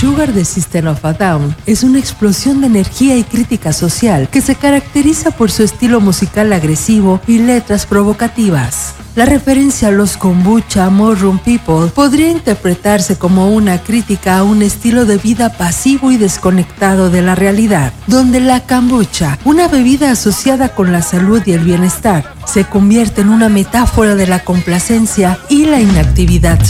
Sugar de System of a Down es una explosión de energía y crítica social que se caracteriza por su estilo musical agresivo y letras provocativas. La referencia a los kombucha Mushroom People podría interpretarse como una crítica a un estilo de vida pasivo y desconectado de la realidad, donde la kombucha, una bebida asociada con la salud y el bienestar, se convierte en una metáfora de la complacencia y la inactividad